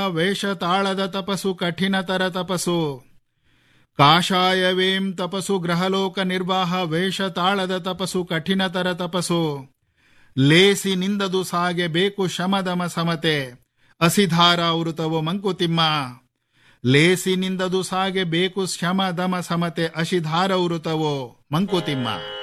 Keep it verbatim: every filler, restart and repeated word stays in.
ವೇಷ ತಾಳದ ತಪಸ್ಸು ಕಠಿಣತರ ತಪಸ್ಸು. ಕಾಷಾಯವೇಂ ತಪಸ್ಸು ಗ್ರಹಲೋಕ ನಿರ್ವಾಹ ವೇಷ ತಾಳದ ತಪಸ್ಸು ಕಠಿಣತರ ತಪಸ್ಸು. ಲೇಸಿ ನಿಂದದು ಸಾಗೆ ಬೇಕು ಶಮದಮ ಸಮತೆ ಅಸಿಧಾರ ವೃತವು ಮಂಕುತಿಮ್ಮ. ಲೇಸಿ ನಿಂದದು ಸಾಗೆ ಬೇಕು ಶಮ ದಮ ಸಮತೆ ಅಶಿಧಾರ ವೃತವೋ ಮಂಕುತಿಮ್ಮ.